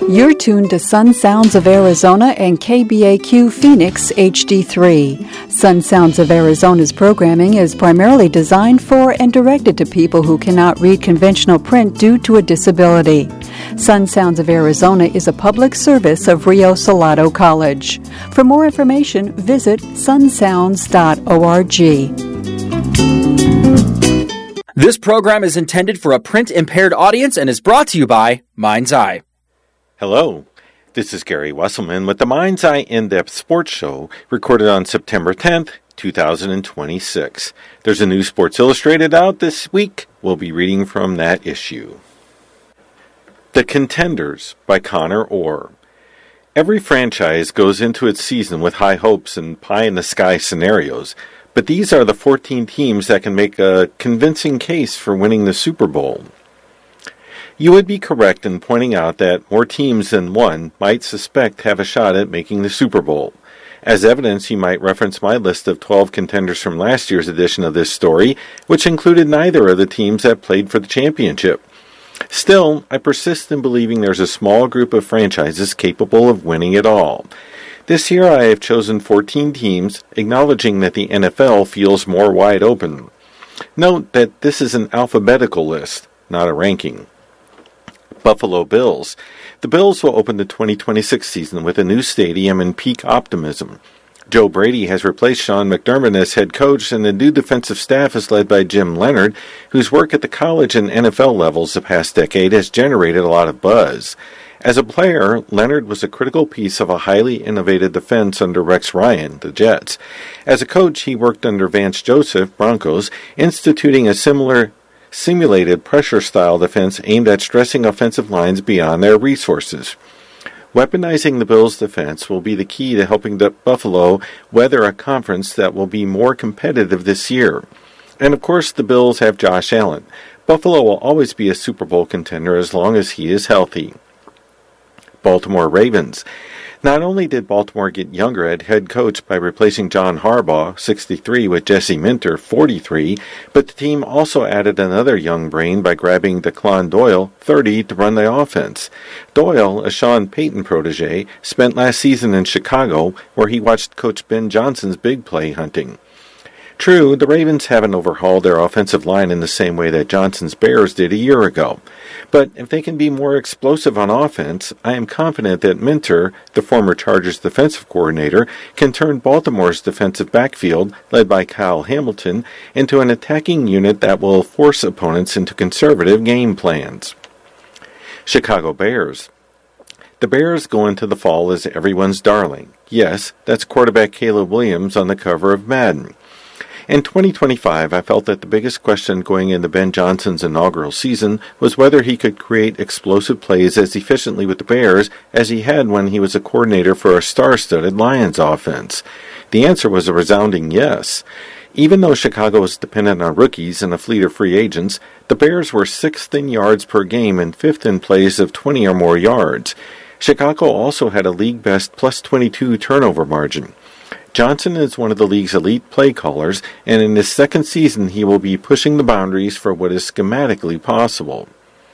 You're tuned to Sun Sounds of Arizona and KBAQ Phoenix HD3. Sun Sounds of Arizona's programming is primarily designed for and directed to people who cannot read conventional print due to a disability. Sun Sounds of Arizona is a public service of Rio Salado College. For more information, visit sunsounds.org. This program is intended for a print-impaired audience and is brought to you by Mind's Eye. Hello, this is Gary Wesselman with the Mind's Eye In-Depth Sports Show, recorded on September 10th, 2026. There's a new Sports Illustrated out this week. We'll be reading from that issue. The Contenders by Connor Orr. Every franchise goes into its season with high hopes and pie-in-the-sky scenarios, but these are the 14 teams that can make a convincing case for winning the Super Bowl. You would be correct in pointing out that more teams than one might suspect have a shot at making the Super Bowl. As evidence, you might reference my list of 12 contenders from last year's edition of this story, which included neither of the teams that played for the championship. Still, I persist in believing there's a small group of franchises capable of winning it all. This year I have chosen 14 teams, acknowledging that the NFL feels more wide open. Note that this is an alphabetical list, not a ranking. Buffalo Bills. The Bills will open the 2026 season with a new stadium and peak optimism. Joe Brady has replaced Sean McDermott as head coach, and the new defensive staff is led by Jim Leonhard, whose work at the college and NFL levels the past decade has generated a lot of buzz. As a player, Leonhard was a critical piece of a highly innovative defense under Rex Ryan, the Jets. As a coach, he worked under Vance Joseph, Broncos, instituting a similar simulated pressure-style defense aimed at stressing offensive lines beyond their resources. Weaponizing the Bills' defense will be the key to helping Buffalo weather a conference that will be more competitive this year. And of course, the Bills have Josh Allen. Buffalo will always be a Super Bowl contender as long as he is healthy. Baltimore Ravens. Not only did Baltimore get younger at head coach by replacing John Harbaugh, 63, with Jesse Minter, 43, but the team also added another young brain by grabbing Declan Doyle, 30, to run the offense. Doyle, a Sean Payton protege, spent last season in Chicago, where he watched Coach Ben Johnson's big play hunting. True, the Ravens haven't overhauled their offensive line in the same way that Johnson's Bears did a year ago. But if they can be more explosive on offense, I am confident that Minter, the former Chargers defensive coordinator, can turn Baltimore's defensive backfield, led by Kyle Hamilton, into an attacking unit that will force opponents into conservative game plans. Chicago Bears. The Bears go into the fall as everyone's darling. Yes, that's quarterback Caleb Williams on the cover of Madden. In 2025, I felt that the biggest question going into Ben Johnson's inaugural season was whether he could create explosive plays as efficiently with the Bears as he had when he was a coordinator for a star-studded Lions offense. The answer was a resounding yes. Even though Chicago was dependent on rookies and a fleet of free agents, the Bears were 6th in yards per game and 5th in plays of 20 or more yards. Chicago also had a league-best plus 22 turnover margin. Johnson is one of the league's elite play callers, and in his second season he will be pushing the boundaries for what is schematically possible.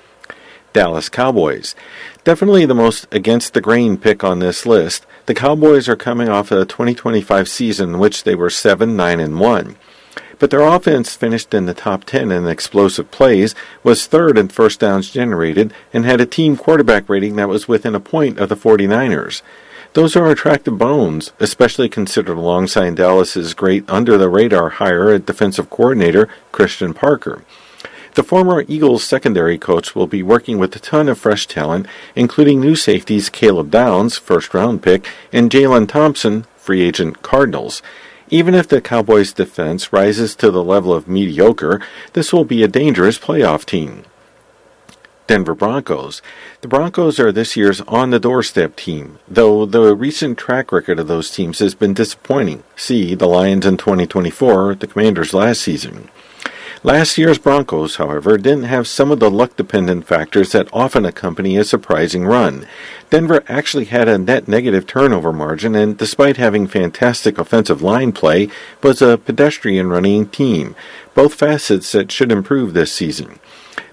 Dallas Cowboys. Definitely the most against-the-grain pick on this list. The Cowboys are coming off a 2025 season in which they were 7-9-1. But their offense finished in the top 10 in explosive plays, was 3rd in first downs generated, and had a team quarterback rating that was within a point of the 49ers. Those are attractive bones, especially considered alongside Dallas's great under-the-radar hire at defensive coordinator Christian Parker. The former Eagles secondary coach will be working with a ton of fresh talent, including new safeties Caleb Downs, first-round pick, and Jalen Thompson, free agent Cardinals. Even if the Cowboys' defense rises to the level of mediocre, this will be a dangerous playoff team. Denver Broncos. The Broncos are this year's on-the-doorstep team, though the recent track record of those teams has been disappointing. See the Lions in 2024, the Commanders last season. Last year's Broncos, however, didn't have some of the luck-dependent factors that often accompany a surprising run. Denver actually had a net negative turnover margin, and despite having fantastic offensive line play, was a pedestrian running team, both facets that should improve this season.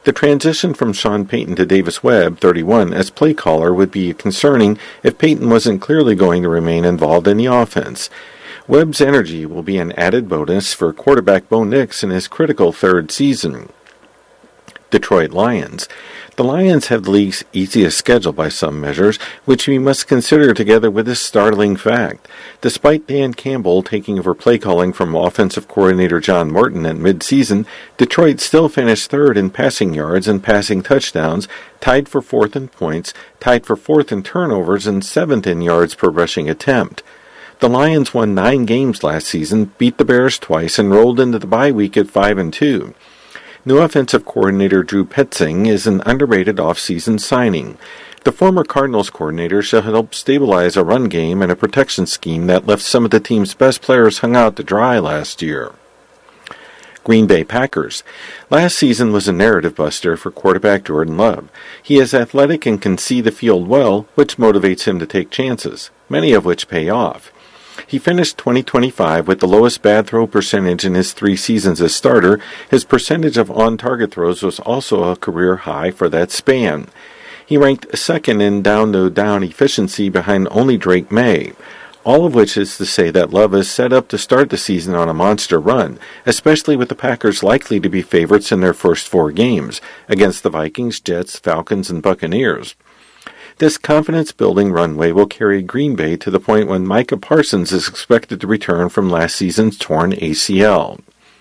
The transition from Sean Payton to Davis Webb, 31, as play caller would be concerning if Payton wasn't clearly going to remain involved in the offense. Webb's energy will be an added bonus for quarterback Bo Nix in his critical third season. Detroit Lions. The Lions have the league's easiest schedule by some measures, which we must consider together with this startling fact. Despite Dan Campbell taking over play calling from offensive coordinator John Morton at midseason, Detroit still finished third in passing yards and passing touchdowns, tied for fourth in points, tied for fourth in turnovers, and seventh in yards per rushing attempt. The Lions won 9 games last season, beat the Bears twice, and rolled into the bye week at 5-2. New offensive coordinator Drew Petzing is an underrated off-season signing. The former Cardinals coordinator shall help stabilize a run game and a protection scheme that left some of the team's best players hung out to dry last year. Green Bay Packers. Last season was a narrative buster for quarterback Jordan Love. He is athletic and can see the field well, which motivates him to take chances, many of which pay off. He finished 2025 with the lowest bad throw percentage in his 3 seasons as starter. His percentage of on-target throws was also a career high for that span. He ranked second in down-to-down efficiency behind only Drake May. All of which is to say that Love is set up to start the season on a monster run, especially with the Packers likely to be favorites in their first 4 games, against the Vikings, Jets, Falcons, and Buccaneers. This confidence-building runway will carry Green Bay to the point when Micah Parsons is expected to return from last season's torn ACL.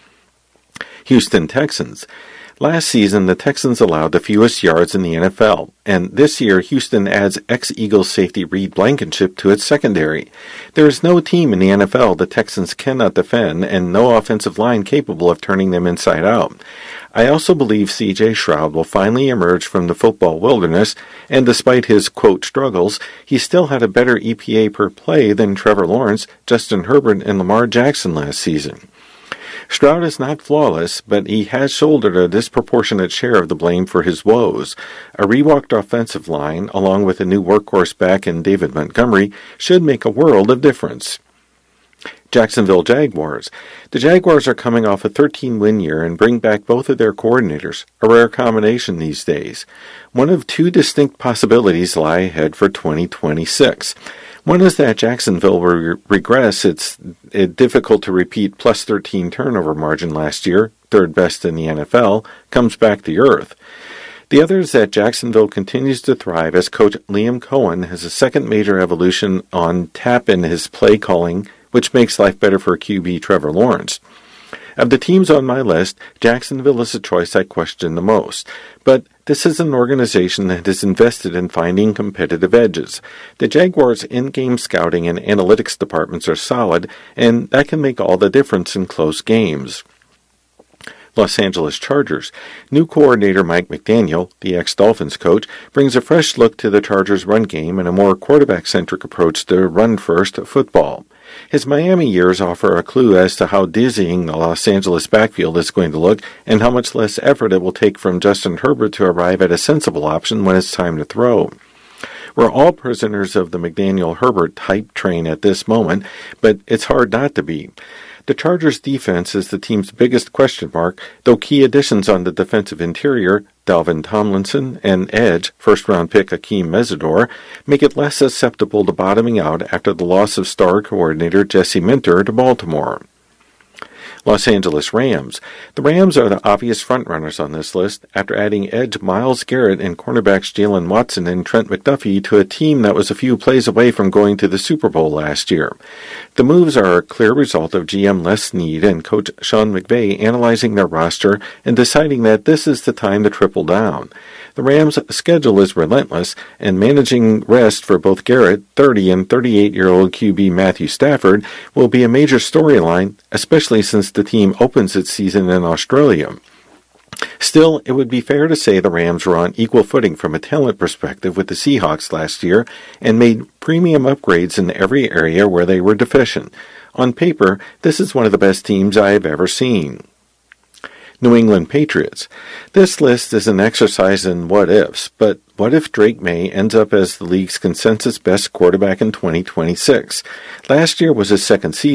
Houston Texans. Last season, the Texans allowed the fewest yards in the NFL, and this year Houston adds ex-Eagles safety Reed Blankenship to its secondary. There is no team in the NFL the Texans cannot defend, and no offensive line capable of turning them inside out. I also believe C.J. Stroud will finally emerge from the football wilderness, and despite his, quote, struggles, he still had a better EPA per play than Trevor Lawrence, Justin Herbert, and Lamar Jackson last season. Stroud is not flawless, but he has shouldered a disproportionate share of the blame for his woes. A reworked offensive line, along with a new workhorse back in David Montgomery, should make a world of difference. Jacksonville Jaguars. The Jaguars are coming off a 13-win year and bring back both of their coordinators, a rare combination these days. One of 2 distinct possibilities lie ahead for 2026. One is that Jacksonville will regress its difficult-to-repeat plus 13 turnover margin last year, third best in the NFL, comes back to earth. The other is that Jacksonville continues to thrive as coach Liam Cohen has a second major evolution on tap in his play calling, which makes life better for QB Trevor Lawrence. Of the teams on my list, Jacksonville is the choice I question the most. But this is an organization that is invested in finding competitive edges. The Jaguars' in-game scouting and analytics departments are solid, and that can make all the difference in close games. Los Angeles Chargers. New coordinator Mike McDaniel, the ex-Dolphins coach, brings a fresh look to the Chargers' run game and a more quarterback-centric approach to run-first football. His Miami years offer a clue as to how dizzying the Los Angeles backfield is going to look and how much less effort it will take from Justin Herbert to arrive at a sensible option when it's time to throw. We're all prisoners of the McDaniel-Herbert hype train at this moment, but it's hard not to be. The Chargers' defense is the team's biggest question mark, though key additions on the defensive interior, Dalvin Tomlinson, and edge, first-round pick Akeem Mesidor, make it less susceptible to bottoming out after the loss of star coordinator Jesse Minter to Baltimore. Los Angeles Rams. The Rams are the obvious frontrunners on this list after adding edge Myles Garrett and cornerbacks Jalen Watson and Trent McDuffie to a team that was a few plays away from going to the Super Bowl last year. The moves are a clear result of GM Les Snead and coach Sean McVay analyzing their roster and deciding that this is the time to triple down. The Rams' schedule is relentless, and managing rest for both Garrett, 30 and 38-year-old QB Matthew Stafford, will be a major storyline, especially since the team opens its season in Australia. Still, it would be fair to say the Rams were on equal footing from a talent perspective with the Seahawks last year and made premium upgrades in every area where they were deficient. On paper, this is one of the best teams I have ever seen. New England Patriots. This list is an exercise in what-ifs, but what if Drake May ends up as the league's consensus best quarterback in 2026? Last year was his second season.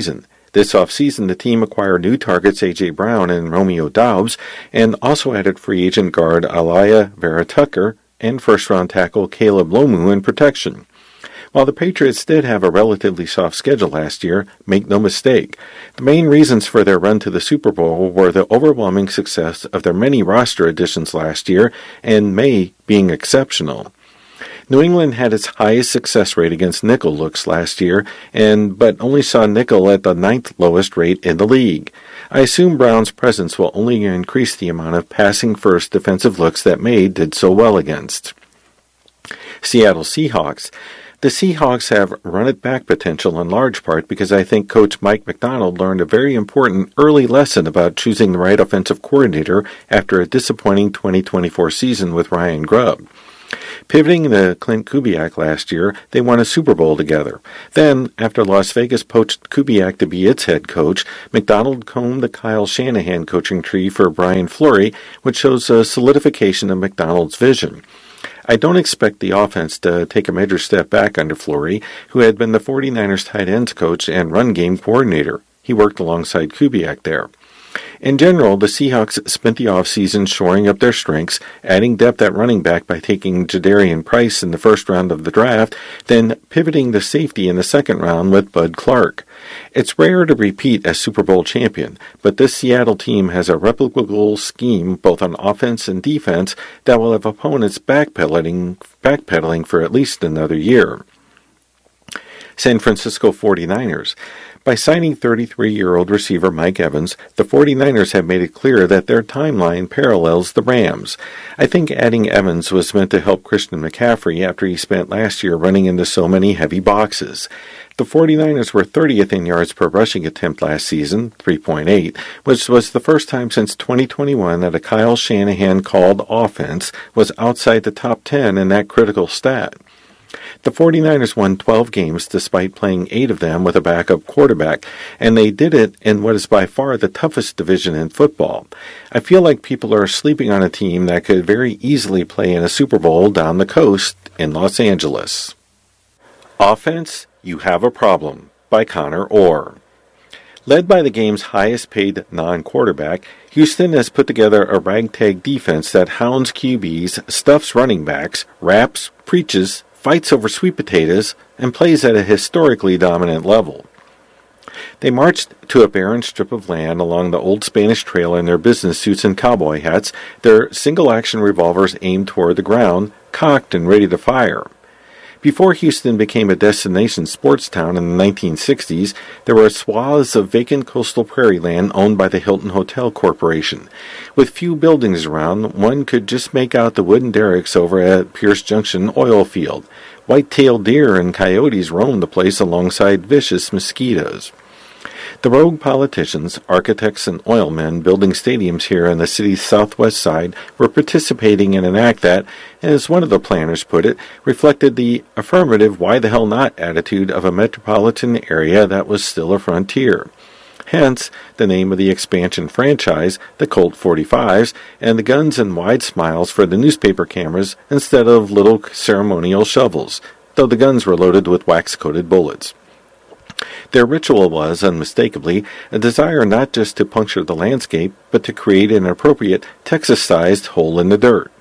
This offseason, the team acquired new targets A.J. Brown and Romeo Doubs, and also added free agent guard Aliyah Vera-Tucker and first-round tackle Caleb Lomu in protection. While the Patriots did have a relatively soft schedule last year, make no mistake, the main reasons for their run to the Super Bowl were the overwhelming success of their many roster additions last year, and May being exceptional. New England had its highest success rate against nickel looks last year, but only saw nickel at the 9th lowest rate in the league. I assume Brown's presence will only increase the amount of passing-first defensive looks that May did so well against. Seattle Seahawks. The Seahawks have run-it-back potential in large part because I think Coach Mike Macdonald learned a very important early lesson about choosing the right offensive coordinator after a disappointing 2024 season with Ryan Grubb. Pivoting to Clint Kubiak last year, they won a Super Bowl together. Then, after Las Vegas poached Kubiak to be its head coach, Macdonald combed the Kyle Shanahan coaching tree for Brian Fleury, which shows a solidification of Macdonald's vision. I don't expect the offense to take a major step back under Fleury, who had been the 49ers tight ends coach and run game coordinator. He worked alongside Kubiak there. In general, the Seahawks spent the offseason shoring up their strengths, adding depth at running back by taking Jadarian Price in the first round of the draft, then pivoting to safety in the second round with Bud Clark. It's rare to repeat as Super Bowl champion, but this Seattle team has a replicable scheme both on offense and defense that will have opponents backpedaling for at least another year. San Francisco 49ers. By signing 33-year-old receiver Mike Evans, the 49ers have made it clear that their timeline parallels the Rams. I think adding Evans was meant to help Christian McCaffrey after he spent last year running into so many heavy boxes. The 49ers were 30th in yards per rushing attempt last season, 3.8, which was the first time since 2021 that a Kyle Shanahan-called offense was outside the top 10 in that critical stat. The 49ers won 12 games despite playing 8 of them with a backup quarterback, and they did it in what is by far the toughest division in football. I feel like people are sleeping on a team that could very easily play in a Super Bowl down the coast in Los Angeles. Offense, You Have a Problem by Connor Orr. Led by the game's highest-paid non-quarterback, Houston has put together a ragtag defense that hounds QBs, stuffs running backs, raps, preaches, fights over sweet potatoes, and plays at a historically dominant level. They marched to a barren strip of land along the old Spanish Trail in their business suits and cowboy hats, their single-action revolvers aimed toward the ground, cocked and ready to fire. Before Houston became a destination sports town in the 1960s, there were swaths of vacant coastal prairie land owned by the Hilton Hotel Corporation. With few buildings around, one could just make out the wooden derricks over at Pierce Junction oil field. White-tailed deer and coyotes roamed the place alongside vicious mosquitoes. The rogue politicians, architects, and oilmen building stadiums here on the city's southwest side were participating in an act that, as one of the planners put it, reflected the affirmative why-the-hell-not attitude of a metropolitan area that was still a frontier. Hence, the name of the expansion franchise, the Colt 45s, and the guns and wide smiles for the newspaper cameras instead of little ceremonial shovels, though the guns were loaded with wax-coated bullets. Their ritual was, unmistakably, a desire not just to puncture the landscape, but to create an appropriate Texas-sized hole in the dirt.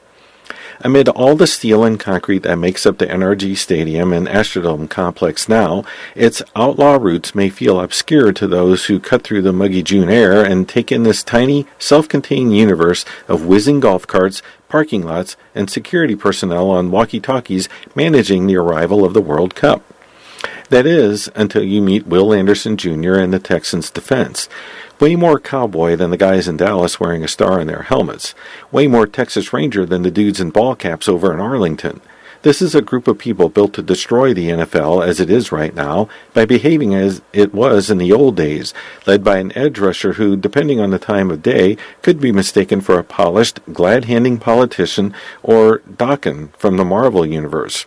Amid all the steel and concrete that makes up the NRG Stadium and Astrodome complex now, its outlaw roots may feel obscure to those who cut through the muggy June air and take in this tiny, self-contained universe of whizzing golf carts, parking lots, and security personnel on walkie-talkies managing the arrival of the World Cup. That is, until you meet Will Anderson Jr. and the Texans' defense. Way more cowboy than the guys in Dallas wearing a star in their helmets. Way more Texas Ranger than the dudes in ball caps over in Arlington. This is a group of people built to destroy the NFL as it is right now by behaving as it was in the old days, led by an edge rusher who, depending on the time of day, could be mistaken for a polished, glad-handing politician or Daken from the Marvel Universe.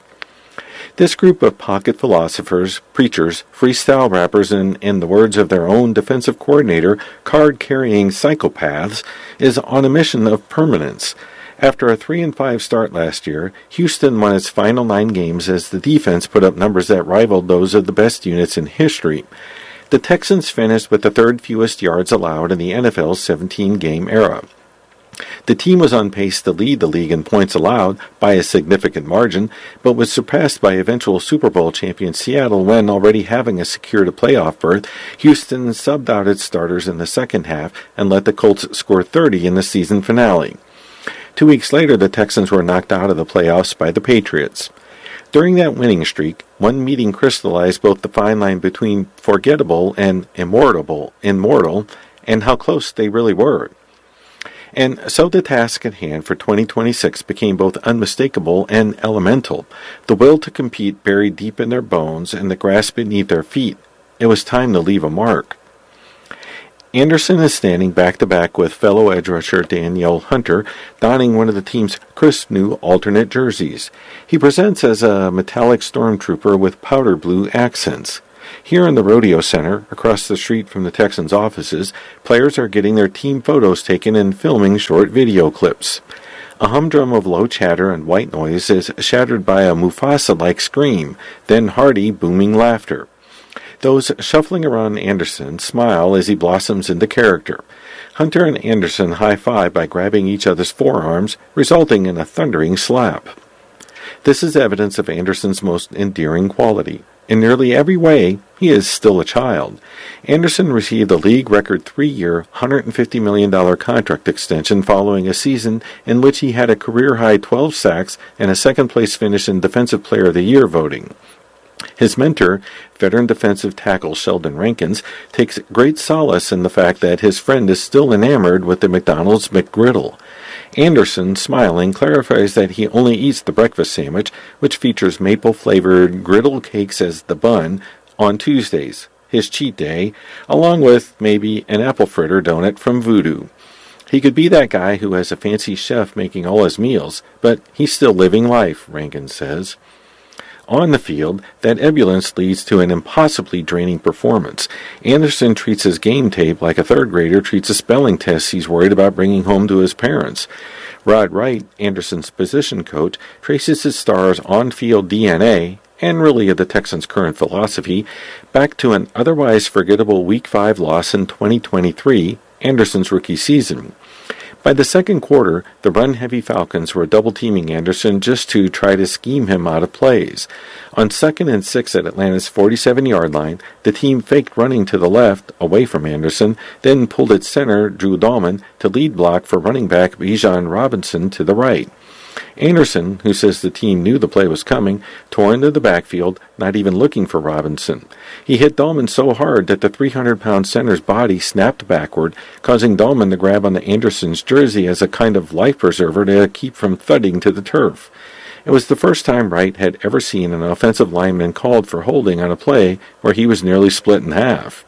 This group of pocket philosophers, preachers, freestyle rappers, and, in the words of their own defensive coordinator, card-carrying psychopaths, is on a mission of permanence. After a 3-5 start last year, Houston won its final 9 games as the defense put up numbers that rivaled those of the best units in history. The Texans finished with the third fewest yards allowed in the NFL's 17-game era. The team was on pace to lead the league in points allowed by a significant margin, but was surpassed by eventual Super Bowl champion Seattle when, already having secured a playoff berth, Houston subbed out its starters in the second half and let the Colts score 30 in the season finale. 2 weeks later, the Texans were knocked out of the playoffs by the Patriots. During that winning streak, one meeting crystallized both the fine line between forgettable and immortal, and how close they really were. And so the task at hand for 2026 became both unmistakable and elemental, the will to compete buried deep in their bones and the grass beneath their feet. It was time to leave a mark. Anderson is standing back-to-back with fellow edge rusher Danielle Hunter, donning one of the team's crisp new alternate jerseys. He presents as a metallic stormtrooper with powder blue accents. Here in the Rodeo Center, across the street from the Texans' offices, players are getting their team photos taken and filming short video clips. A humdrum of low chatter and white noise is shattered by a Mufasa-like scream, then hearty, booming laughter. Those shuffling around Anderson smile as he blossoms into character. Hunter and Anderson high-five by grabbing each other's forearms, resulting in a thundering slap. This is evidence of Anderson's most endearing quality. In nearly every way, he is still a child. Anderson received a league record 3-year, $150 million contract extension following a season in which he had a career-high 12 sacks and a second-place finish in Defensive Player of the Year voting. His mentor, veteran defensive tackle Sheldon Rankins, takes great solace in the fact that his friend is still enamored with the McDonald's McGriddle. Anderson, smiling, clarifies that he only eats the breakfast sandwich, which features maple-flavored griddle cakes as the bun, on Tuesdays, his cheat day, along with maybe an apple fritter donut from Voodoo. He could be that guy who has a fancy chef making all his meals, but he's still living life, Rankins says. On the field, that ebullience leads to an impossibly draining performance. Anderson treats his game tape like a third grader treats a spelling test he's worried about bringing home to his parents. Rod Wright, Anderson's position coach, traces his star's on-field DNA, and really of the Texans' current philosophy, back to an otherwise forgettable Week 5 loss in 2023, Anderson's rookie season. By the second quarter, the run-heavy Falcons were double-teaming Anderson just to try to scheme him out of plays. On 2nd and 6 at Atlanta's 47-yard line, the team faked running to the left, away from Anderson, then pulled its center, Drew Dahlman, to lead block for running back Bijan Robinson to the right. Anderson, who says the team knew the play was coming, tore into the backfield, not even looking for Robinson. He hit Dahlman so hard that the 300-pound center's body snapped backward, causing Dahlman to grab onto Anderson's jersey as a kind of life preserver to keep from thudding to the turf. It was the first time Wright had ever seen an offensive lineman called for holding on a play where he was nearly split in half.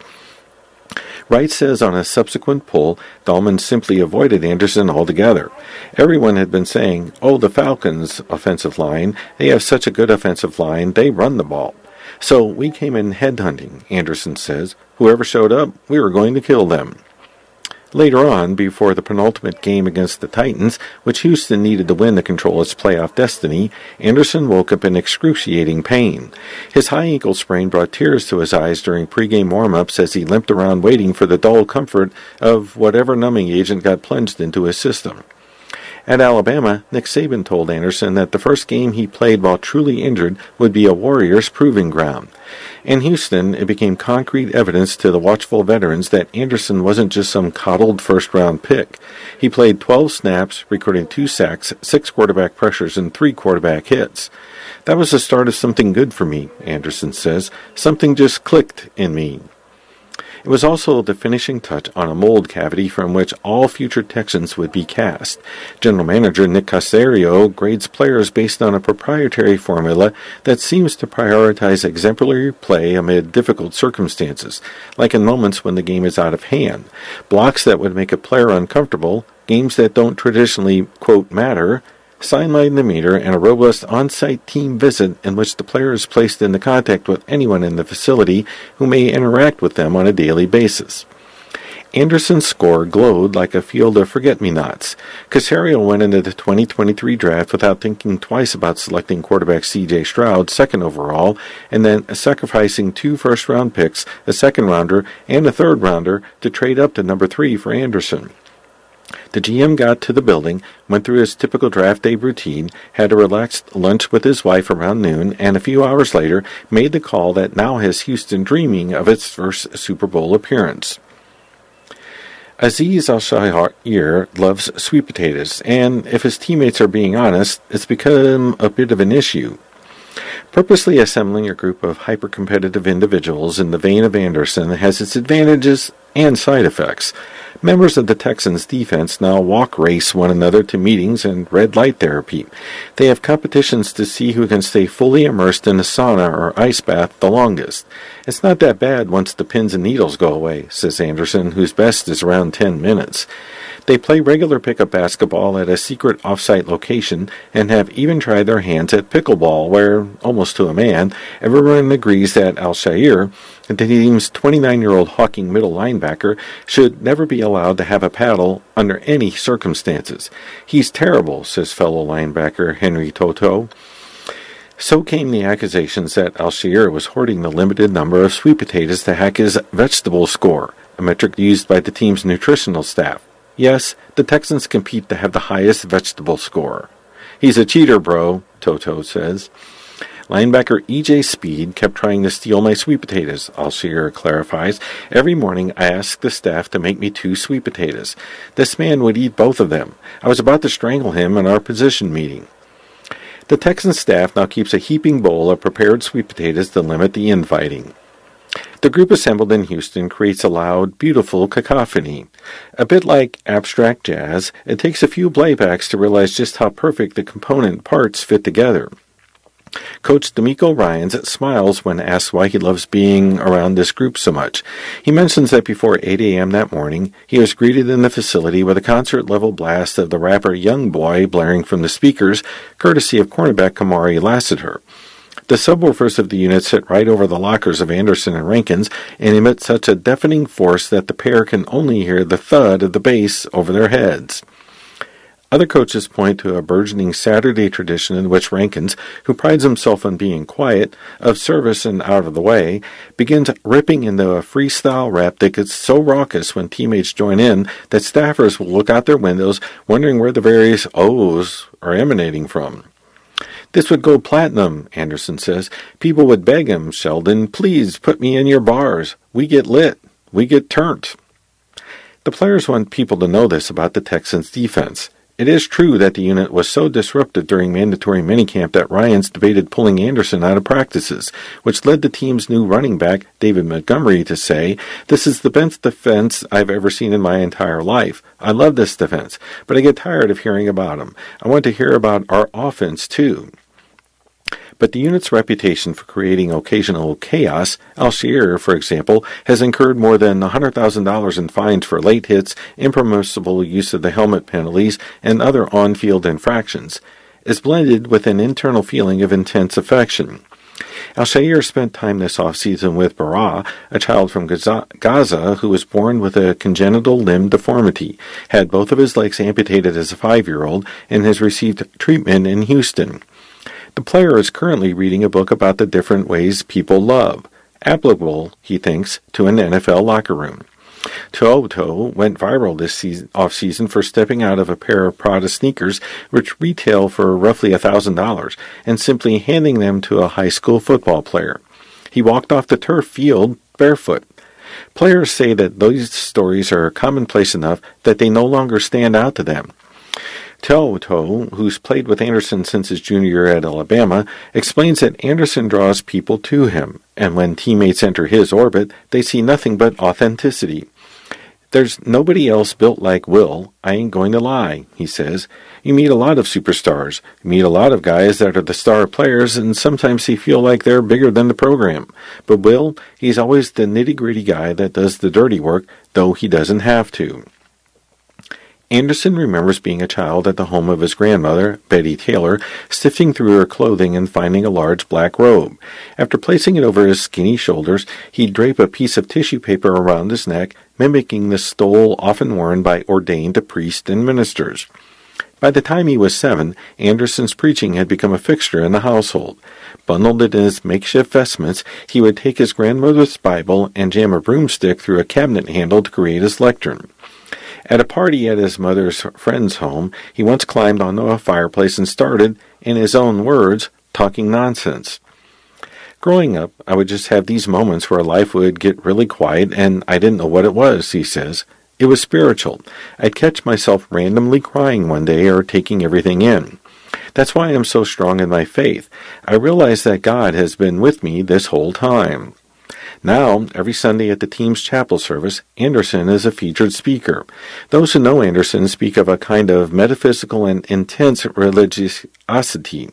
Wright says on a subsequent pull, Dahlman simply avoided Anderson altogether. Everyone had been saying, "Oh, the Falcons' offensive line, they have such a good offensive line, they run the ball." So we came in headhunting, Anderson says. Whoever showed up, we were going to kill them. Later on, before the penultimate game against the Titans, which Houston needed to win to control its playoff destiny, Anderson woke up in excruciating pain. His high ankle sprain brought tears to his eyes during pregame warm-ups as he limped around waiting for the dull comfort of whatever numbing agent got plunged into his system. At Alabama, Nick Saban told Anderson that the first game he played while truly injured would be a Warriors' proving ground. In Houston, it became concrete evidence to the watchful veterans that Anderson wasn't just some coddled first-round pick. He played 12 snaps, recording 2 sacks, 6 quarterback pressures, and 3 quarterback hits. That was the start of something good for me, Anderson says. Something just clicked in me. It was also the finishing touch on a mold cavity from which all future Texans would be cast. General Manager Nick Caserio grades players based on a proprietary formula that seems to prioritize exemplary play amid difficult circumstances, like in moments when the game is out of hand, blocks that would make a player uncomfortable, games that don't traditionally, quote, matter, sideline demeanor, and a robust on-site team visit in which the player is placed into contact with anyone in the facility who may interact with them on a daily basis. Anderson's score glowed like a field of forget-me-nots. Caserio went into the 2023 draft without thinking twice about selecting quarterback C.J. Stroud second overall, and then sacrificing 2 first-round picks, a second-rounder, and a third-rounder to trade up to number 3 for Anderson. The GM got to the building, went through his typical draft day routine, had a relaxed lunch with his wife around noon, and a few hours later made the call that now has Houston dreaming of its first Super Bowl appearance. Azeez Al-Shaair loves sweet potatoes, and if his teammates are being honest, it's become a bit of an issue. Purposely assembling a group of hyper-competitive individuals in the vein of Anderson has its advantages and side effects. Members of the Texans' defense now walk race one another to meetings and red light therapy. They have competitions to see who can stay fully immersed in a sauna or ice bath the longest. It's not that bad once the pins and needles go away, says Anderson, whose best is around 10 minutes. They play regular pickup basketball at a secret off-site location and have even tried their hands at pickleball, where, almost to a man, everyone agrees that Al-Shaair, the team's 29-year-old Hawking middle linebacker, should never be allowed to have a paddle under any circumstances. He's terrible, says fellow linebacker Henry To'oTo'o. So came the accusations that Al-Shaair was hoarding the limited number of sweet potatoes to hack his vegetable score, a metric used by the team's nutritional staff. Yes, the Texans compete to have the highest vegetable score. He's a cheater, bro, To'oTo'o says. Linebacker E.J. Speed kept trying to steal my sweet potatoes, Al-Shaair clarifies. Every morning I asked the staff to make me 2 sweet potatoes. This man would eat both of them. I was about to strangle him in our position meeting. The Texans staff now keeps a heaping bowl of prepared sweet potatoes to limit the infighting. The group assembled in Houston creates a loud, beautiful cacophony. A bit like abstract jazz, it takes a few playbacks to realize just how perfect the component parts fit together. Coach D'Amico Ryans smiles when asked why he loves being around this group so much. He mentions that before 8 a.m. that morning, he was greeted in the facility with a concert-level blast of the rapper Young Boy blaring from the speakers, courtesy of cornerback Kamari Lassiter. The subwoofers of the unit sit right over the lockers of Anderson and Rankins and emit such a deafening force that the pair can only hear the thud of the bass over their heads. Other coaches point to a burgeoning Saturday tradition in which Rankins, who prides himself on being quiet, of service and out of the way, begins ripping into a freestyle rap that gets so raucous when teammates join in that staffers will look out their windows wondering where the various O's are emanating from. This would go platinum, Anderson says. People would beg him, Sheldon, please put me in your bars. We get lit. We get turned. The players want people to know this about the Texans' defense. It is true that the unit was so disrupted during mandatory minicamp that Ryans debated pulling Anderson out of practices, which led the team's new running back, David Montgomery, to say, "This is the best defense I've ever seen in my entire life. I love this defense, but I get tired of hearing about him. I want to hear about our offense, too." But the unit's reputation for creating occasional chaos, Al-Shaair, for example, has incurred more than $100,000 in fines for late hits, impermissible use of the helmet penalties, and other on-field infractions, is blended with an internal feeling of intense affection. Al-Shaair spent time this off-season with Barah, a child from Gaza who was born with a congenital limb deformity, had both of his legs amputated as a 5-year-old, and has received treatment in Houston. The player is currently reading a book about the different ways people love, applicable, he thinks, to an NFL locker room. To'oTo'o went viral this off-season for stepping out of a pair of Prada sneakers, which retail for roughly $1,000, and simply handing them to a high school football player. He walked off the turf field barefoot. Players say that these stories are commonplace enough that they no longer stand out to them. To'oTo'o, who's played with Anderson since his junior year at Alabama, explains that Anderson draws people to him, and when teammates enter his orbit, they see nothing but authenticity. "There's nobody else built like Will, I ain't going to lie," he says. "You meet a lot of superstars. You meet a lot of guys that are the star players, and sometimes they feel like they're bigger than the program. But Will, he's always the nitty-gritty guy that does the dirty work, though he doesn't have to." Anderson remembers being a child at the home of his grandmother, Betty Taylor, sifting through her clothing and finding a large black robe. After placing it over his skinny shoulders, he'd drape a piece of tissue paper around his neck, mimicking the stole often worn by ordained priests and ministers. By the time he was 7, Anderson's preaching had become a fixture in the household. Bundled in his makeshift vestments, he would take his grandmother's Bible and jam a broomstick through a cabinet handle to create his lectern. At a party at his mother's friend's home, he once climbed onto a fireplace and started, in his own words, talking nonsense. Growing up, I would just have these moments where life would get really quiet and I didn't know what it was, he says. It was spiritual. I'd catch myself randomly crying one day or taking everything in. That's why I'm so strong in my faith. I realize that God has been with me this whole time. Now, every Sunday at the team's chapel service, Anderson is a featured speaker. Those who know Anderson speak of a kind of metaphysical and intense religiosity.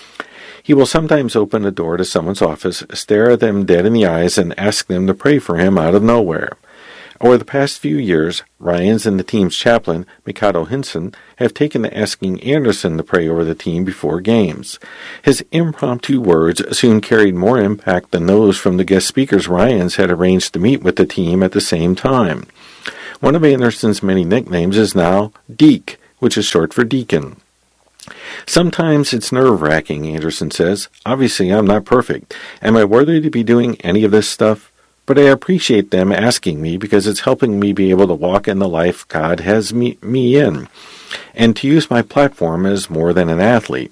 He will sometimes open a door to someone's office, stare at them dead in the eyes, and ask them to pray for him out of nowhere. Over the past few years, Ryans and the team's chaplain, Mikado Hinson, have taken to asking Anderson to pray over the team before games. His impromptu words soon carried more impact than those from the guest speakers Ryans had arranged to meet with the team at the same time. One of Anderson's many nicknames is now Deke, which is short for deacon. Sometimes it's nerve-wracking, Anderson says. Obviously, I'm not perfect. Am I worthy to be doing any of this stuff? But I appreciate them asking me because it's helping me be able to walk in the life God has me in, and to use my platform as more than an athlete.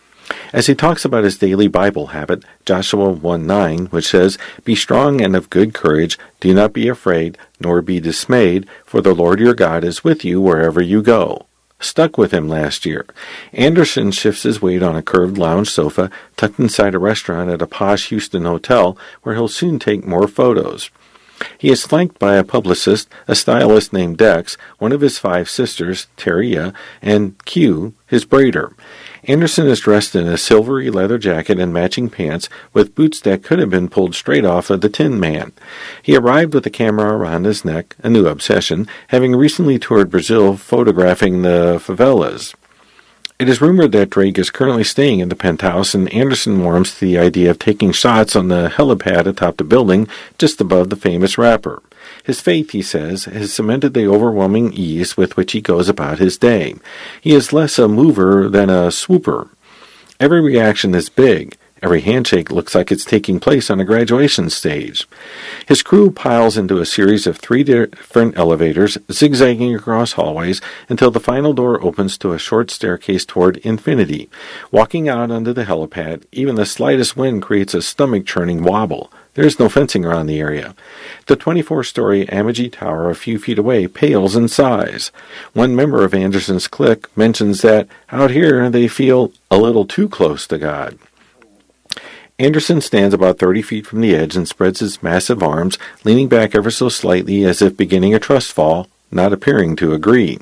As he talks about his daily Bible habit, Joshua 1:9, which says, "Be strong and of good courage, do not be afraid, nor be dismayed, for the Lord your God is with you wherever you go," stuck with him last year. Anderson shifts his weight on a curved lounge sofa tucked inside a restaurant at a posh Houston hotel where he'll soon take more photos. He is flanked by a publicist, a stylist named Dex, one of his 5 sisters, Teria, and Q, his braider. Anderson is dressed in a silvery leather jacket and matching pants with boots that could have been pulled straight off of the Tin Man. He arrived with a camera around his neck, a new obsession, having recently toured Brazil photographing the favelas. It is rumored that Drake is currently staying in the penthouse, and Anderson warms to the idea of taking shots on the helipad atop the building just above the famous rapper. His faith, he says, has cemented the overwhelming ease with which he goes about his day. He is less a mover than a swooper. Every reaction is big. Every handshake looks like it's taking place on a graduation stage. His crew piles into a series of 3 different elevators, zigzagging across hallways until the final door opens to a short staircase toward infinity. Walking out onto the helipad, even the slightest wind creates a stomach-churning wobble. There is no fencing around the area. The 24-story Amagi Tower a few feet away pales in size. One member of Anderson's clique mentions that out here they feel a little too close to God. Anderson stands about 30 feet from the edge and spreads his massive arms, leaning back ever so slightly as if beginning a trust fall, not appearing to agree.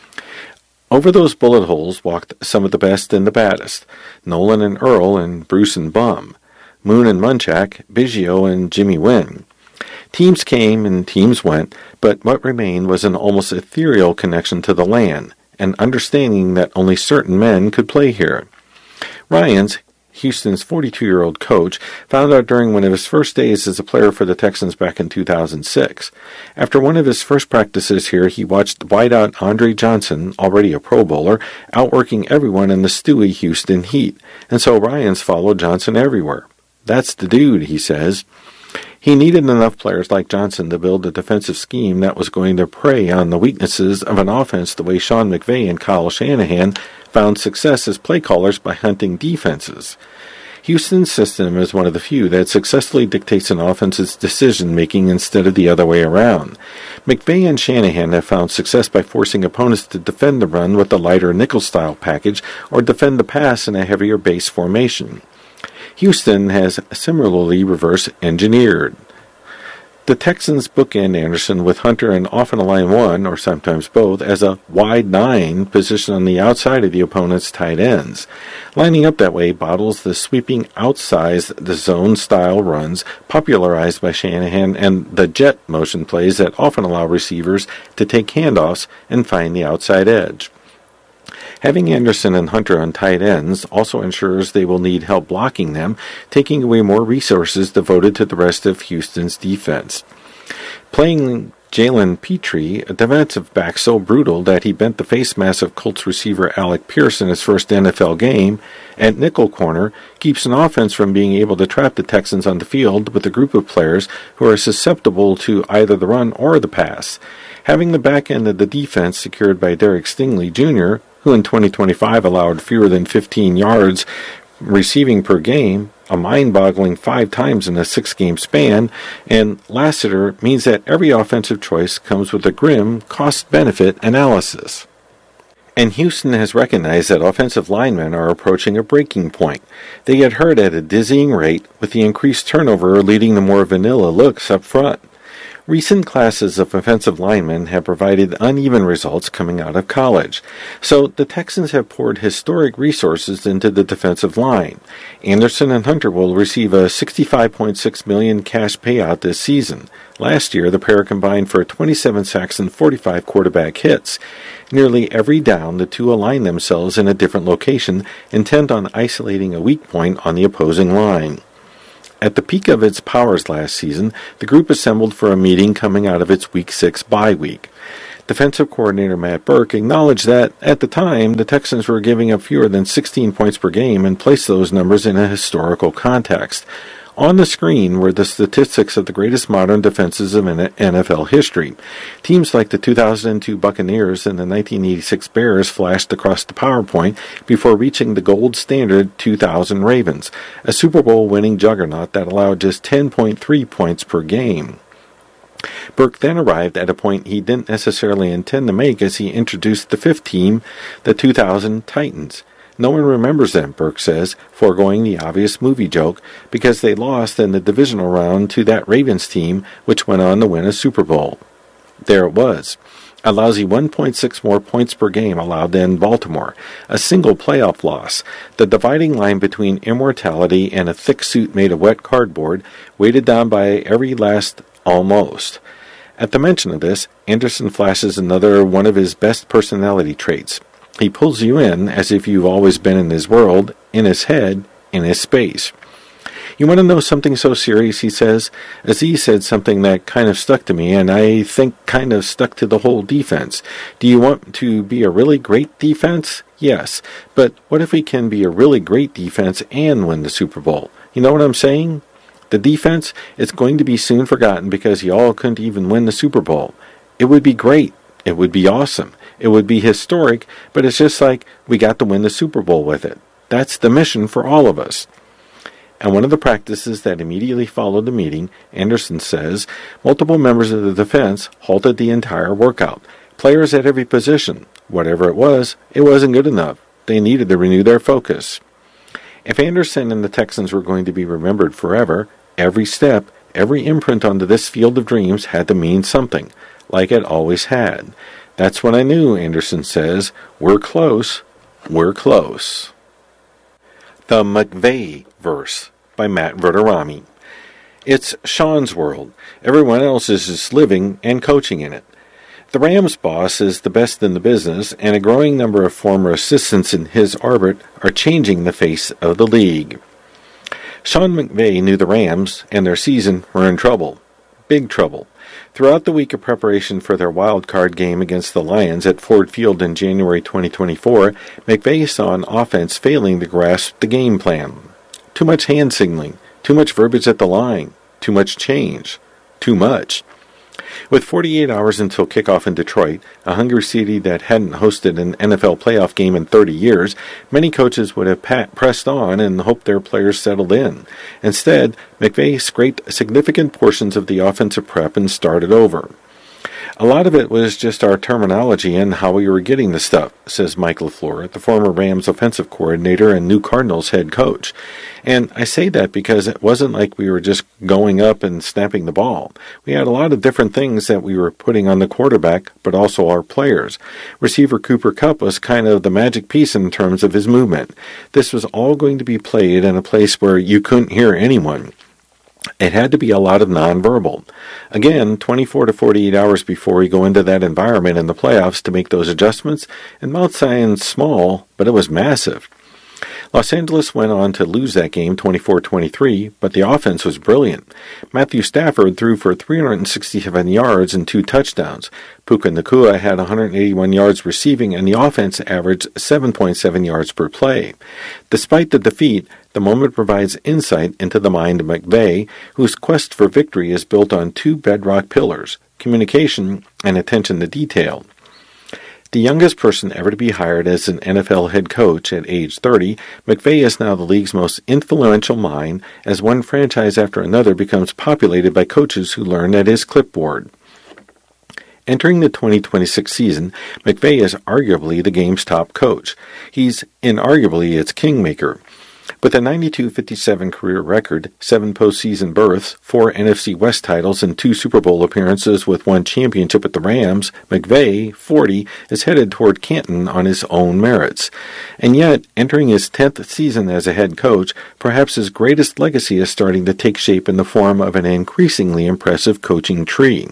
Over those bullet holes walked some of the best and the baddest, Nolan and Earl and Bruce and Bum, Moon and Munchak, Biggio and Jimmy Wynn. Teams came and teams went, but what remained was an almost ethereal connection to the land, an understanding that only certain men could play here. Ryans, Houston's 42-year-old coach, found out during one of his first days as a player for the Texans back in 2006. After one of his first practices here, he watched wideout Andre Johnson, already a Pro Bowler, outworking everyone in the Stewie Houston Heat, and so Ryans followed Johnson everywhere. That's the dude, he says. He needed enough players like Johnson to build a defensive scheme that was going to prey on the weaknesses of an offense the way Sean McVay and Kyle Shanahan found success as play callers by hunting defenses. Houston's system is one of the few that successfully dictates an offense's decision-making instead of the other way around. McVay and Shanahan have found success by forcing opponents to defend the run with a lighter nickel-style package or defend the pass in a heavier base formation. Houston has similarly reverse-engineered The Texans bookend Anderson with Hunter and often a line one, or sometimes both, as a wide 9 position on the outside of the opponent's tight ends. Lining up that way bottles the sweeping outsized the zone-style runs popularized by Shanahan and the jet motion plays that often allow receivers to take handoffs and find the outside edge. Having Anderson and Hunter on tight ends also ensures they will need help blocking them, taking away more resources devoted to the rest of Houston's defense. Playing Jalen Petrie, a defensive back so brutal that he bent the face mass of Colts receiver Alec Pierce in his first NFL game, at nickel corner, keeps an offense from being able to trap the Texans on the field with a group of players who are susceptible to either the run or the pass. Having the back end of the defense secured by Derek Stingley Jr., who in 2025 allowed fewer than 15 yards receiving per game, a mind-boggling 5 times in a 6-game span, and Lassiter means that every offensive choice comes with a grim cost-benefit analysis. And Houston has recognized that offensive linemen are approaching a breaking point. They get hurt at a dizzying rate, with the increased turnover leading to more vanilla looks up front. Recent classes of offensive linemen have provided uneven results coming out of college, so the Texans have poured historic resources into the defensive line. Anderson and Hunter will receive a $65.6 million cash payout this season. Last year, the pair combined for 27 sacks and 45 quarterback hits. Nearly every down, the two align themselves in a different location, intent on isolating a weak point on the opposing line. At the peak of its powers last season, the group assembled for a meeting coming out of its Week 6 bye week. Defensive coordinator Matt Burke acknowledged that, at the time, the Texans were giving up fewer than 16 points per game and placed those numbers in a historical context. On the screen were the statistics of the greatest modern defenses of NFL history. Teams like the 2002 Buccaneers and the 1986 Bears flashed across the PowerPoint before reaching the gold standard 2000 Ravens, a Super Bowl winning juggernaut that allowed just 10.3 points per game. Burke then arrived at a point he didn't necessarily intend to make as he introduced the fifth team, the 2000 Titans. No one remembers them, Burke says, foregoing the obvious movie joke, because they lost in the divisional round to that Ravens team, which went on to win a Super Bowl. There it was. A lousy 1.6 more points per game allowed than Baltimore. A single playoff loss. The dividing line between immortality and a thick suit made of wet cardboard, weighted down by every last almost. At the mention of this, Anderson flashes another one of his best personality traits. He pulls you in as if you've always been in his world, in his head, in his space. You want to know something so serious, he says? Aziz said something that kind of stuck to me, and I think kind of stuck to the whole defense. Do you want to be a really great defense? Yes. But what if we can be a really great defense and win the Super Bowl? You know what I'm saying? The defense is going to be soon forgotten because y'all couldn't even win the Super Bowl. It would be great. It would be awesome. It would be historic, but it's just like we got to win the Super Bowl with it. That's the mission for all of us. And one of the practices that immediately followed the meeting, Anderson says, multiple members of the defense halted the entire workout. Players at every position. Whatever it wasn't good enough. They needed to renew their focus. If Anderson and the Texans were going to be remembered forever, every step, every imprint onto this field of dreams had to mean something, like it always had. That's when I knew, Anderson says, we're close, we're close. The McVay verse by Matt Verderami. It's Sean's world. Everyone else is just living and coaching in it. The Rams boss is the best in the business, and a growing number of former assistants in his orbit are changing the face of the league. Sean McVay knew the Rams and their season were in trouble. Big trouble. Throughout the week of preparation for their wild card game against the Lions at Ford Field in January 2024, McVay saw an offense failing to grasp the game plan. Too much hand signaling, too much verbiage at the line, too much change, too much. With 48 hours until kickoff in Detroit, a hungry city that hadn't hosted an NFL playoff game in 30 years, many coaches would have pressed on and hoped their players settled in. Instead, McVay scraped significant portions of the offensive prep and started over. A lot of it was just our terminology and how we were getting the stuff, says Mike LaFleur, the former Rams offensive coordinator and new Cardinals head coach. And I say that because it wasn't like we were just going up and snapping the ball. We had a lot of different things that we were putting on the quarterback, but also our players. Receiver Cooper Kupp was kind of the magic piece in terms of his movement. This was all going to be played in a place where you couldn't hear anyone. It had to be a lot of nonverbal. Again, 24 to 48 hours before we go into that environment in the playoffs to make those adjustments, and Mount Zion's small, but it was massive. Los Angeles went on to lose that game 24-23, but the offense was brilliant. Matthew Stafford threw for 367 yards and 2 touchdowns. Puka Nacua had 181 yards receiving, and the offense averaged 7.7 yards per play. Despite the defeat, the moment provides insight into the mind of McVay, whose quest for victory is built on 2 bedrock pillars: communication and attention to detail. The youngest person ever to be hired as an NFL head coach at age 30, McVay is now the league's most influential mind as one franchise after another becomes populated by coaches who learn at his clipboard. Entering the 2026 season, McVay is arguably the game's top coach. He's inarguably its kingmaker. With a 92-57 career record, 7 postseason berths, 4 NFC West titles, and 2 Super Bowl appearances with 1 championship with the Rams, McVay, 40, is headed toward Canton on his own merits. And yet, entering his 10th season as a head coach, perhaps his greatest legacy is starting to take shape in the form of an increasingly impressive coaching tree.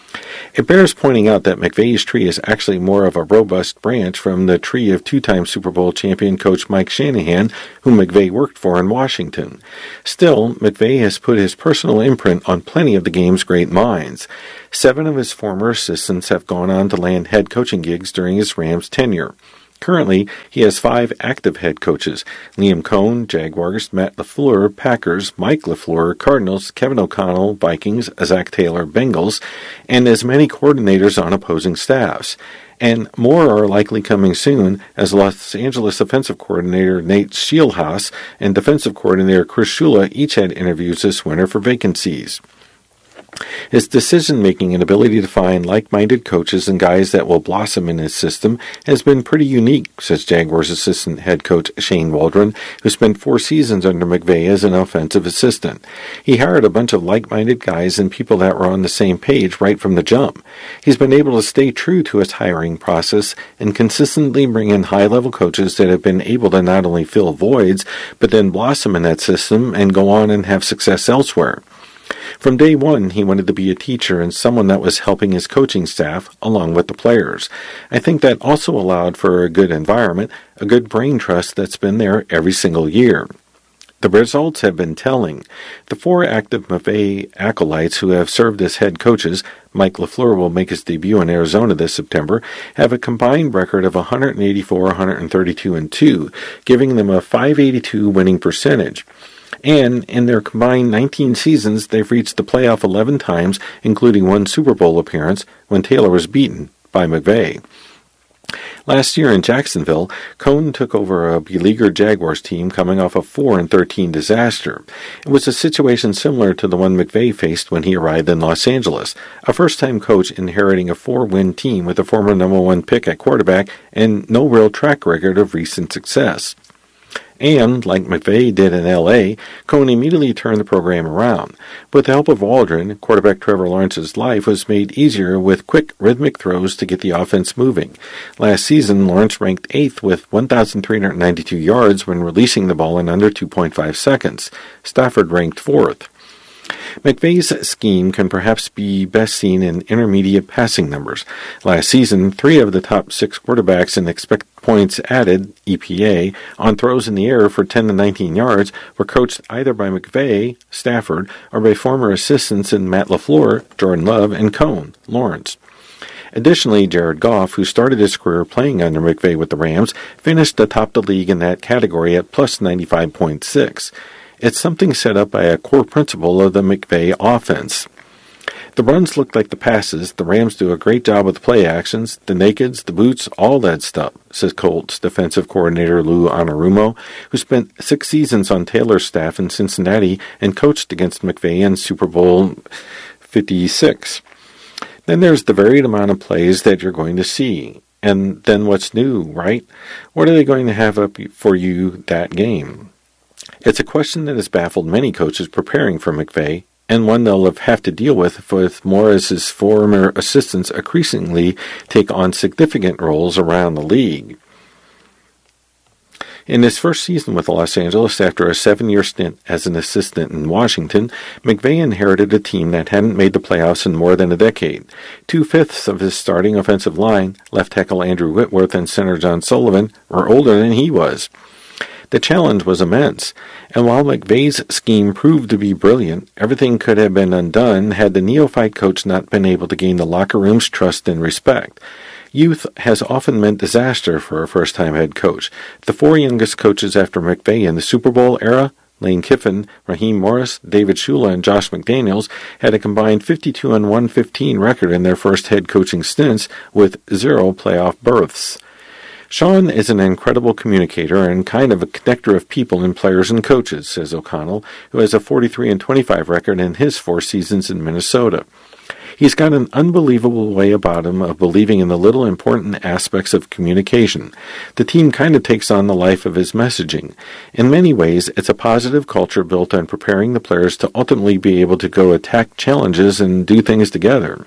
It bears pointing out that McVay's tree is actually more of a robust branch from the tree of 2-time Super Bowl champion coach Mike Shanahan, whom McVay worked for in Washington. Still, McVay has put his personal imprint on plenty of the game's great minds. 7 of his former assistants have gone on to land head coaching gigs during his Rams tenure. Currently, he has 5 active head coaches: Liam Cohn, Jaguars; Matt LaFleur, Packers; Mike LaFleur, Cardinals; Kevin O'Connell, Vikings; Zach Taylor, Bengals, and as many coordinators on opposing staffs. And more are likely coming soon, as Los Angeles offensive coordinator Nate Scheelhaas and defensive coordinator Chris Shula each had interviews this winter for vacancies. His decision-making and ability to find like-minded coaches and guys that will blossom in his system has been pretty unique, says Jaguars assistant head coach Shane Waldron, who spent 4 seasons under McVay as an offensive assistant. He hired a bunch of like-minded guys and people that were on the same page right from the jump. He's been able to stay true to his hiring process and consistently bring in high-level coaches that have been able to not only fill voids, but then blossom in that system and go on and have success elsewhere. From day one, he wanted to be a teacher and someone that was helping his coaching staff along with the players. I think that also allowed for a good environment, a good brain trust that's been there every single year. The results have been telling. The 4 active McVay acolytes who have served as head coaches, Mike LaFleur will make his debut in Arizona this September, have a combined record of 184, 132, and 2, giving them a .582 winning percentage. And in their combined 19 seasons, they've reached the playoff 11 times, including 1 Super Bowl appearance when Taylor was beaten by McVay. Last year in Jacksonville, Cohn took over a beleaguered Jaguars team coming off a 4-13 disaster. It was a situation similar to the one McVay faced when he arrived in Los Angeles, a first-time coach inheriting a 4-win team with a former number 1 pick at quarterback and no real track record of recent success. And, like McVay did in L.A., Cohn immediately turned the program around. With the help of Waldron, quarterback Trevor Lawrence's life was made easier with quick, rhythmic throws to get the offense moving. Last season, Lawrence ranked 8th with 1,392 yards when releasing the ball in under 2.5 seconds. Stafford ranked 4th. McVay's scheme can perhaps be best seen in intermediate passing numbers. Last season, 3 of the top 6 quarterbacks in expected points added, EPA, on throws in the air for 10 to 19 yards were coached either by McVay, Stafford, or by former assistants in Matt LaFleur, Jordan Love, and Cohn, Lawrence. Additionally, Jared Goff, who started his career playing under McVay with the Rams, finished atop the league in that category at plus 95.6. It's something set up by a core principle of the McVay offense. The runs look like the passes. The Rams do a great job with the play actions, the nakeds, the boots, all that stuff, says Colts defensive coordinator Lou Anarumo, who spent 6 seasons on Taylor's staff in Cincinnati and coached against McVay in Super Bowl 56. Then there's the varied amount of plays that you're going to see. And then what's new, right? What are they going to have up for you that game? It's a question that has baffled many coaches preparing for McVay, and one they'll have to deal with more as his former assistants increasingly take on significant roles around the league. In his first season with Los Angeles, after a 7-year stint as an assistant in Washington, McVay inherited a team that hadn't made the playoffs in more than a decade. 2/5 of his starting offensive line, left tackle Andrew Whitworth and center John Sullivan, were older than he was. The challenge was immense, and while McVay's scheme proved to be brilliant, everything could have been undone had the neophyte coach not been able to gain the locker room's trust and respect. Youth has often meant disaster for a first-time head coach. The 4 youngest coaches after McVay in the Super Bowl era, Lane Kiffin, Raheem Morris, David Shula, and Josh McDaniels, had a combined 52-115 record in their first head coaching stints with 0 playoff berths. Sean is an incredible communicator and kind of a connector of people and players and coaches, says O'Connell, who has a 43-25 record in his 4 seasons in Minnesota. He's got an unbelievable way about him of believing in the little important aspects of communication. The team kind of takes on the life of his messaging. In many ways, it's a positive culture built on preparing the players to ultimately be able to go attack challenges and do things together.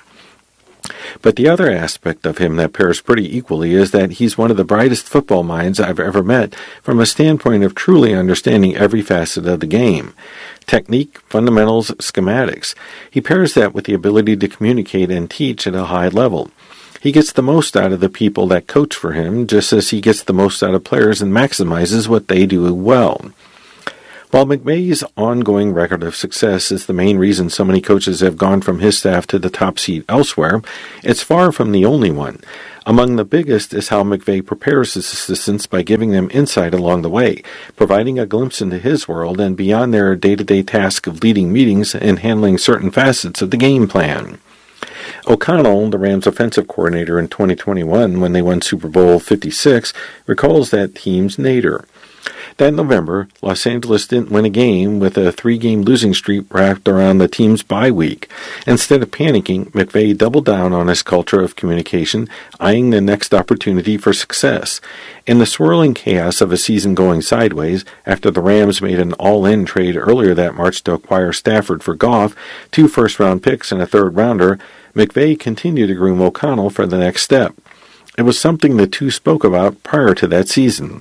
But the other aspect of him that pairs pretty equally is that he's one of the brightest football minds I've ever met from a standpoint of truly understanding every facet of the game. Technique, fundamentals, schematics. He pairs that with the ability to communicate and teach at a high level. He gets the most out of the people that coach for him, just as he gets the most out of players and maximizes what they do well. While McVay's ongoing record of success is the main reason so many coaches have gone from his staff to the top seat elsewhere, it's far from the only one. Among the biggest is how McVay prepares his assistants by giving them insight along the way, providing a glimpse into his world and beyond their day-to-day task of leading meetings and handling certain facets of the game plan. O'Connell, the Rams offensive coordinator in 2021 when they won Super Bowl 56, recalls that team's nadir. That November, Los Angeles didn't win a game with a 3-game losing streak wrapped around the team's bye week. Instead of panicking, McVay doubled down on his culture of communication, eyeing the next opportunity for success. In the swirling chaos of a season going sideways, after the Rams made an all-in trade earlier that March to acquire Stafford for Goff, 2 first-round picks and a third-rounder, McVay continued to groom O'Connell for the next step. It was something the two spoke about prior to that season.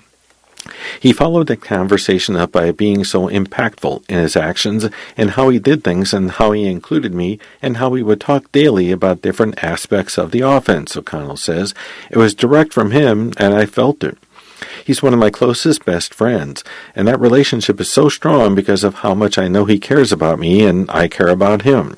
He followed the conversation up by being so impactful in his actions and how he did things and how he included me and how we would talk daily about different aspects of the offense, O'Connell says. It was direct from him, and I felt it. He's one of my closest best friends, and that relationship is so strong because of how much I know he cares about me and I care about him.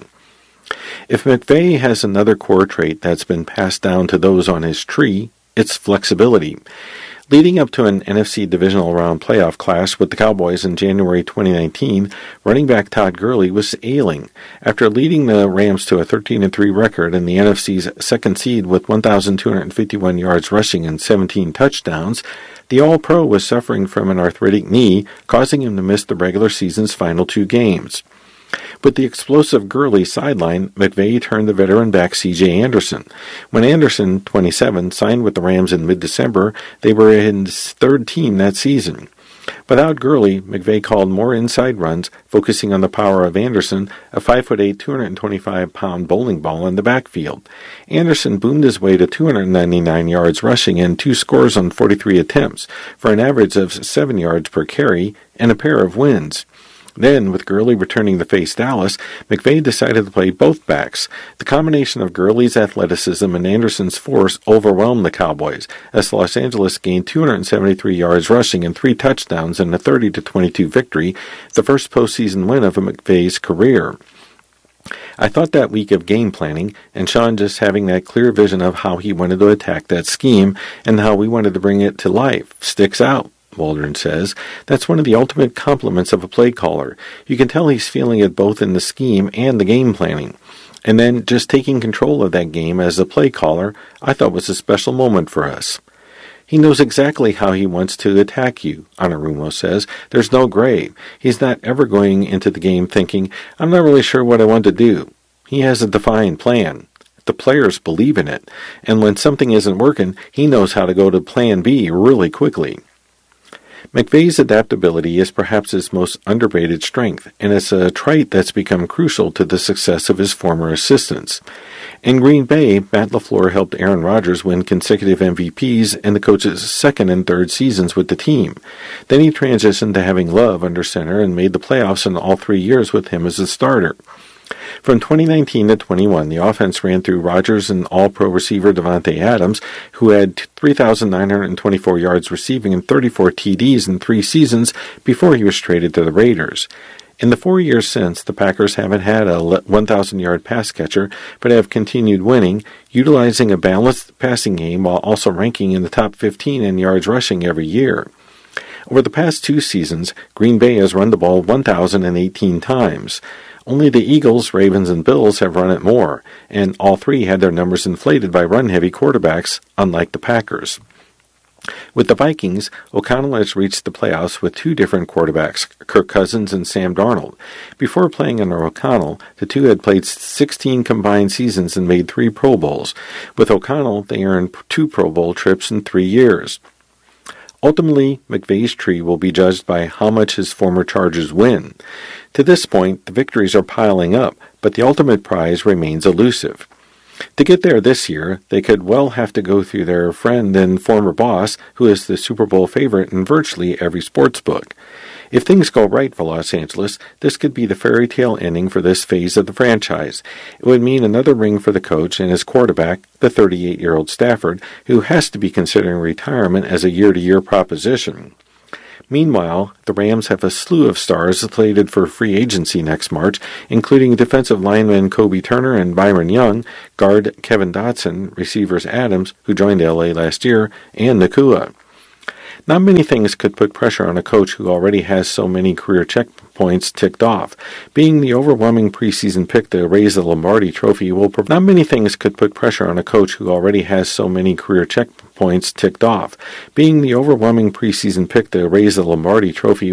If McVay has another core trait that's been passed down to those on his tree, it's flexibility. Leading up to an NFC divisional round playoff clash with the Cowboys in January 2019, running back Todd Gurley was ailing. After leading the Rams to a 13-3 record and the NFC's second seed with 1,251 yards rushing and 17 touchdowns, the All-Pro was suffering from an arthritic knee, causing him to miss the regular season's final 2 games. With the explosive Gurley sideline, McVay turned the veteran back C.J. Anderson. When Anderson, 27, signed with the Rams in mid-December, they were his 3rd team that season. Without Gurley, McVay called more inside runs, focusing on the power of Anderson, a 5'8", 225-pound bowling ball in the backfield. Anderson boomed his way to 299 yards rushing and 2 scores on 43 attempts, for an average of 7 yards per carry and a pair of wins. Then, with Gurley returning to face Dallas, McVay decided to play both backs. The combination of Gurley's athleticism and Anderson's force overwhelmed the Cowboys, as Los Angeles gained 273 yards rushing and 3 touchdowns in a 30-22 victory, the first postseason win of McVay's career. I thought that week of game planning, and Sean just having that clear vision of how he wanted to attack that scheme and how we wanted to bring it to life, sticks out. Waldron says. That's one of the ultimate compliments of a play caller. You can tell he's feeling it both in the scheme and the game planning. And then just taking control of that game as a play caller, I thought was a special moment for us. He knows exactly how he wants to attack you, Anarumo says. There's no gray. He's not ever going into the game thinking, I'm not really sure what I want to do. He has a defined plan. The players believe in it, and when something isn't working, he knows how to go to plan B really quickly. McVay's adaptability is perhaps his most underrated strength, and it's a trait that's become crucial to the success of his former assistants. In Green Bay, Matt LaFleur helped Aaron Rodgers win consecutive MVPs in the coach's second and third seasons with the team. Then he transitioned to having Love under center and made the playoffs in all 3 years with him as a starter. From 2019 to 21, the offense ran through Rodgers and All-Pro receiver Davante Adams, who had 3,924 yards receiving and 34 TDs in 3 seasons before he was traded to the Raiders. In the 4 years since, the Packers haven't had a 1,000-yard pass catcher, but have continued winning, utilizing a balanced passing game while also ranking in the top 15 in yards rushing every year. Over the past 2 seasons, Green Bay has run the ball 1,018 times. Only the Eagles, Ravens, and Bills have run it more, and all 3 had their numbers inflated by run-heavy quarterbacks, unlike the Packers. With the Vikings, O'Connell has reached the playoffs with 2 different quarterbacks, Kirk Cousins and Sam Darnold. Before playing under O'Connell, the 2 had played 16 combined seasons and made 3 Pro Bowls. With O'Connell, they earned 2 Pro Bowl trips in 3 years. Ultimately, McVay's tree will be judged by how much his former Chargers win. To this point, the victories are piling up, but the ultimate prize remains elusive. To get there this year, they could well have to go through their friend and former boss, who is the Super Bowl favorite in virtually every sports book. If things go right for Los Angeles, this could be the fairy tale ending for this phase of the franchise. It would mean another ring for the coach and his quarterback, the 38-year-old Stafford, who has to be considering retirement as a year-to-year proposition. Meanwhile, the Rams have a slew of stars slated for free agency next March, including defensive linemen Kobe Turner and Byron Young, guard Kevin Dotson, receivers Adams, who joined LA last year, and Nacua. Not many things could put pressure on a coach who already has so many career checkpoints ticked off. Being the overwhelming preseason pick to raise the Lombardi Trophy will Not many things could put pressure on a coach who already has so many career checkpoints ticked off. Being the overwhelming preseason pick to raise the Lombardi Trophy